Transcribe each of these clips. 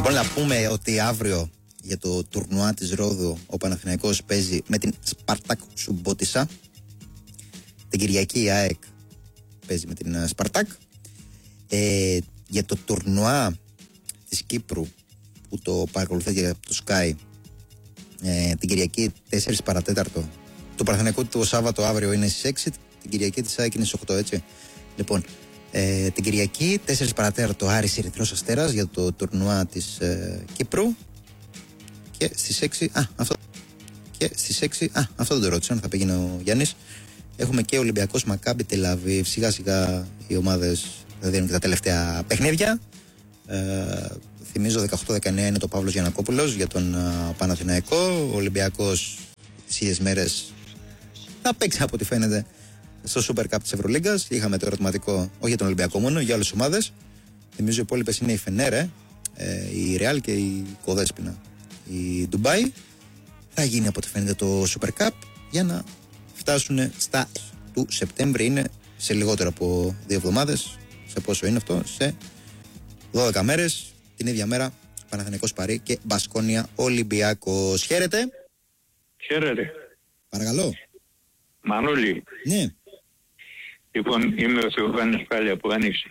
Λοιπόν, να πούμε ότι αύριο για το τουρνουά της Ρόδου ο Παναθηναϊκός παίζει με την Σπαρτάκ Σουμπότισσα. Την Κυριακή η ΑΕΚ παίζει με την Σπαρτάκ. Για το τουρνουά της Κύπρου που το παρακολουθείτε από το Sky, την Κυριακή 4 παρατέταρτο. Το Παναθηναϊκό το Σάββατο αύριο είναι στις 6, την Κυριακή της ΑΕΚ είναι στις 8, έτσι. Λοιπόν, την Κυριακή 4 παρατέταρτο Άρης Ερυθρός Αστέρας για το τουρνουά της Κύπρου. Και στις 6, αυτό δεν το ρώτησα, αν θα πήγαινε ο Γιάννης. Έχουμε και Ολυμπιακός Μακάμπι Τελαβίβ. Σιγά σιγά οι ομάδες θα δίνουν και τα τελευταία παιχνίδια. Θυμίζω 18-19 είναι το Παύλος Γιαννακόπουλος για τον Παναθηναϊκό. Ο Ολυμπιακός τις ίδιες μέρες θα παίξει από ό,τι φαίνεται στο Super Cup της Ευρωλίγκας. Είχαμε το ερωτηματικό, όχι για τον Ολυμπιακό μόνο, για όλες τις ομάδες. Θυμίζω οι υπόλοιπες είναι η Φενέρ, η Ρεάλ και η Κοδέσποινα. Η Ντουμπάι. Θα γίνει από ό,τι φαίνεται το Super Cup για να φτάσουν στα του Σεπτέμβρη. Είναι σε λιγότερο από 2 εβδομάδες. Σε πόσο είναι αυτό? Σε 12 μέρες. Την ίδια μέρα Παναθηναϊκός Παρί και Μπασκόνια Ολυμπιακός. Χαίρετε. Χαίρετε. Παρακαλώ. Μανώλη. Ναι. Λοιπόν, είμαι ο Θεοφάνης πάλι από Άνοιξη.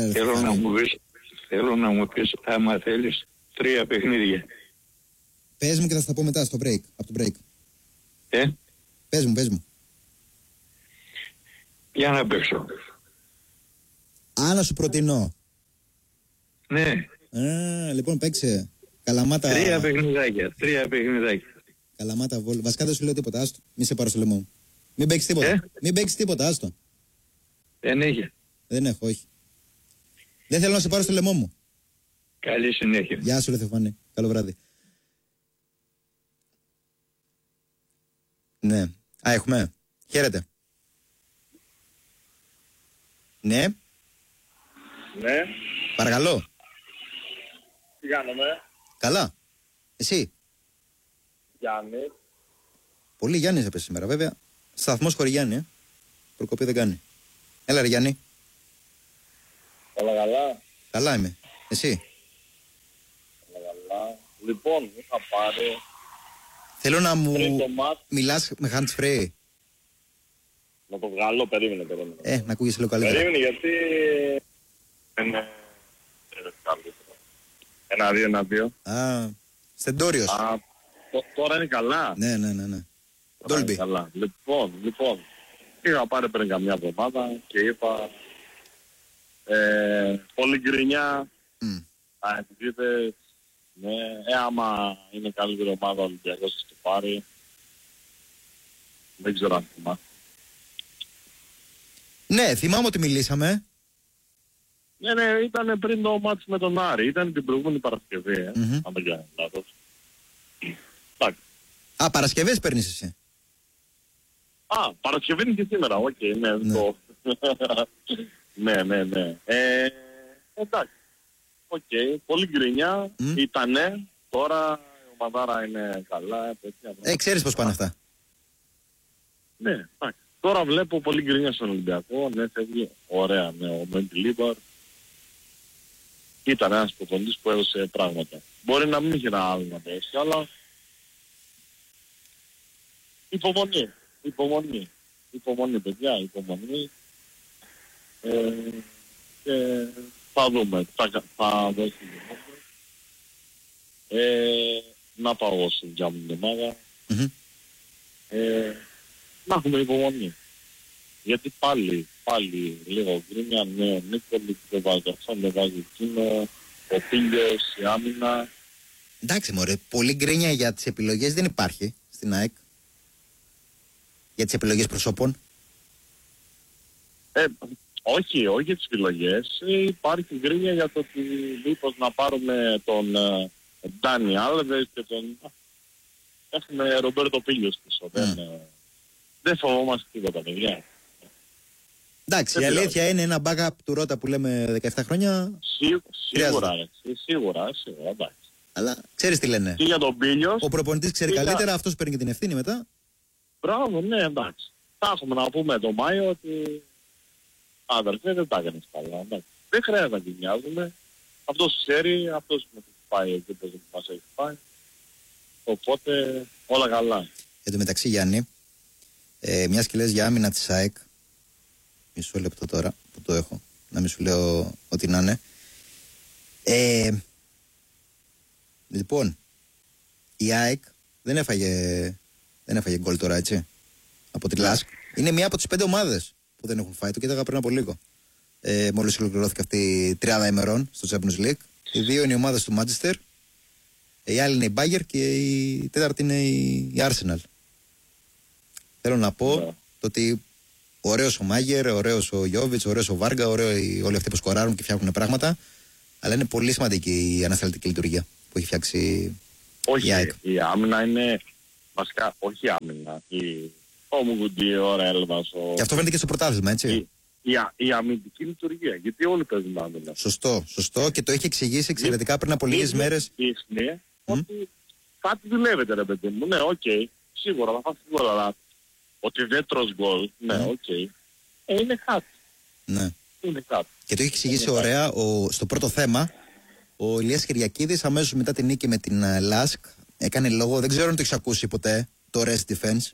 Θέλω να μου πεις, άμα θέλεις, 3 παιχνίδια. Πες μου και θα στα πω μετά στο break, από το break. Πες μου. Για να παίξω. Να σου προτείνω. Ναι. Λοιπόν, παίξε. Καλαμάτα. 3 παιχνιδάκια. Καλαμάτα Βόλ. Βασικά δεν σου λέω τίποτα. Άστο. Μη σε πάρω στο λαιμό μου. Μην παίξεις τίποτα. Μην παίξεις τίποτα. Άστο. Δεν έχω, όχι. Δεν θέλω να σε πάρω στο λαιμό μου. Καλή συνέχεια. Γεια σου, ρε Θεοφάνη. Καλό βράδυ. Ναι. Έχουμε. Χαίρετε. Ναι. Ναι. Παρακαλώ. Τι κάνουμε? Καλά. Εσύ? Γιάννη. Πολύ Γιάννης έπεσε σήμερα, βέβαια. Σταθμός χωρί Γιάννη, Προκοπή δεν κάνει. Έλα ρε Γιάννη. Καλά. Καλά είμαι. Εσύ? Καλά. Λοιπόν, είχα πάρει... Θέλω να μου μιλάς με hands free. Να το βγάλω, περίμενε. Να ακούγεσαι λίγο καλύτερα. Περίμενε, γιατί... Είναι... 1-2. Στεντόριος. Τώρα είναι καλά. Ναι. Ντόλμπι. Καλά. Λοιπόν. Είχα πάρει πριν καμιά εβδομάδα και είπα... πολύ γκρινιά. Αεξηγήτες. Ναι, άμα είναι καλύτερη ομάδα ο Ολυμπιακός θα το πάρει. Δεν ξέρω αν θυμάσαι. Ναι, θυμάμαι ότι μιλήσαμε. Ναι, ήταν πριν το μάτς με τον Άρη. Ήταν την προηγούμενη Παρασκευή, αν δεν κάνω λάθος. Εντάξει. Παρασκευές παίρνεις εσύ. Παρασκευή είναι και σήμερα, ναι. Το... ναι. Εντάξει. Πολύ γκρινιά, ήτανε, τώρα η ομαδάρα είναι καλά, τέτοια. Ξέρεις πώς πάνε αυτά. Ναι, εντάξει. Τώρα βλέπω πολύ γκρινιά στον Ολυμπιακό, ναι, φεύγει, ωραία, ναι, ο Μεντιλίμπαρ. Ήταν ένας προπονητής που έδωσε πράγματα. Μπορεί να μην είχε ένα άλλο να πέσει, αλλά... Υπομονή, παιδιά, υπομονή. Και... θα δούμε, θα δώσει να πάω εγώ στην δουλειά μου την ομάδα. Να έχουμε υπομονή. Γιατί πάλι λίγο γκρίνια, ναι, ο Νίκολης δεν βάζει αυτό, δεν βάζει εκείνο, ο Πίλιος, η άμυνα. Εντάξει μωρέ, πολύ γκρίνια για τις επιλογές δεν υπάρχει στην ΑΕΚ. Για τις επιλογές προσώπων. Όχι για τις επιλογές. Υπάρχει γκρίνια για το ότι μήπως να πάρουμε τον Ντάνι Άλβες και τον... Έχουμε Ρομπέρτο Πίλιος πίσω. Δεν φοβόμαστε τίποτα, παιδιά. Εντάξει, η αλήθεια είναι ένα backup του Ρώτα που λέμε 17 χρόνια. Σίγουρα, εντάξει. Αλλά ξέρεις τι λένε. Και για τον Πίλιος. Ο προπονητής ξέρει καλύτερα, αυτός παίρνει και την ευθύνη μετά. Μπράβο, ναι, εντάξει. Θα έχουμε να πούμε τον Μάιο ότι... Αδερφέ, δεν τα έκανες καλά, εντάξει. Δεν χρειάζεται να την νοιάζουμε. Αυτός ξέρει, αυτός πάει εκεί που μας έχει πάει. Οπότε όλα καλά. Εν τω μεταξύ, Γιάννη, μιας και λες για άμυνα της ΑΕΚ, μισό λεπτό τώρα που το έχω, να μην σου λέω ότι να είναι. Λοιπόν, η ΑΕΚ δεν έφαγε γκολ τώρα, έτσι, από τη ΛΑΣΚ. Είναι μία από τις 5 ομάδες που δεν έχουν φάει. Το κοίταγα πριν από λίγο. Μόλις ολοκληρώθηκε αυτή η τριάδα ημερών στο Champions League. Οι δύο είναι οι ομάδες του Manchester, η άλλη είναι η Bayern και η τέταρτη είναι η Arsenal. Θέλω να πω το ότι ωραίος ο Μάγερ, ωραίος ο Γιόβιτς, ωραίος ο Βάργα, ωραίοι όλοι αυτοί που σκοράρουν και φτιάχνουν πράγματα, αλλά είναι πολύ σημαντική η ανασταλτική λειτουργία που έχει φτιάξει η ΑΕΚ. Η άμυνα είναι βασικά, όχι η άμυνα, ο Μουγκουντή, ο Ρέλβας. Και αυτό φαίνεται και στο πρωτάθλημα, έτσι. Η αμυντική λειτουργία, γιατί όλοι παίζουν άμυνα. Σωστό, και το έχει εξηγήσει εξαιρετικά πριν από λίγες μέρες. Ναι, ότι κάτι δουλεύετε, ρε παιδί μου. Ναι, οκ, σίγουρα θα φάσει γκολ, αλλά ότι δεν τρως γκολ, ναι, οκ. Είναι κάτι. Ναι. Είναι κάτι. Και το έχει εξηγήσει ωραία στο πρώτο θέμα. Ο Ηλίας Κυριακίδης αμέσως μετά την νίκη με την ΛΑΣΚ έκανε λόγο, δεν ξέρω αν το έχεις ακούσει ποτέ, το rest defense.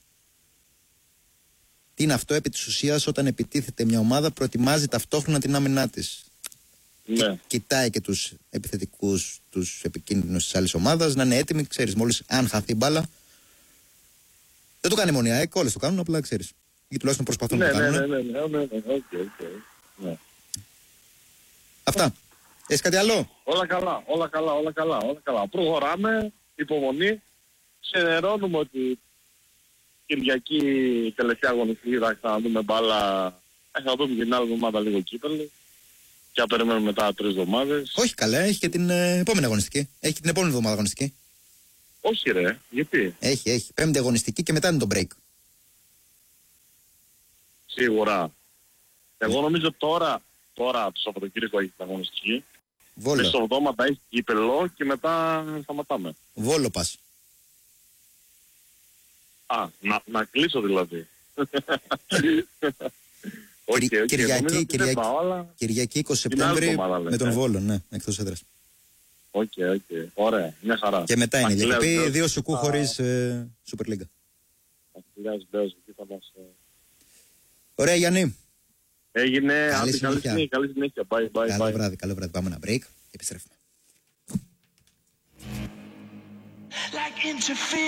Τι είναι αυτό επί της ουσίας? Όταν επιτίθεται μια ομάδα, προετοιμάζει ταυτόχρονα την άμυνά της. Ναι. Κοιτάει και τους επιθετικούς, τους επικίνδυνους της άλλης ομάδας να είναι έτοιμοι, ξέρεις, μόλις αν χαθεί μπάλα. Δεν το κάνει μόνο η ΑΕΚ, όλες το κάνουν, απλά ξέρεις. Ή τουλάχιστον προσπαθούν να το κάνουν. Ναι. Αυτά. Έχεις κάτι άλλο? Όλα καλά. Προχωράμε, υπομονή. Ξενερώνουμε ότι Κυριακή τελευταία αγωνιστική θα ξαναδούμε μπάλα. Θα δούμε την άλλη εβδομάδα λίγο κύπελλο. Και θα περιμένουμε μετά 3 εβδομάδες. Όχι καλά, έχει και την επόμενη αγωνιστική. Έχει και την επόμενη εβδομάδα αγωνιστική. Όχι ρε, γιατί? Έχει. 5η αγωνιστική και μετά είναι το break. Σίγουρα. Εγώ νομίζω τώρα το Σαββατοκύριακο έχει την αγωνιστική. Βόλο. Μέσα στο εβδομάδα έχει κύπελλο και μετά σταματάμε. Βόλο πας. Να κλείσω δηλαδή. Κυριακή 20 Σεπτέμβρη με τον Βόλο, ναι, εκτός έδρας. Οκ. Ωραία, μια χαρά. Και μετά είναι διακοπή 2 σουκού χωρίς Super League. Ωραία, Γιάννη. Έγινε. Καλή συνέχεια. Καλή συνέχεια. Bye. Καλό βράδυ. Πάμε ένα break και επιστρέφουμε.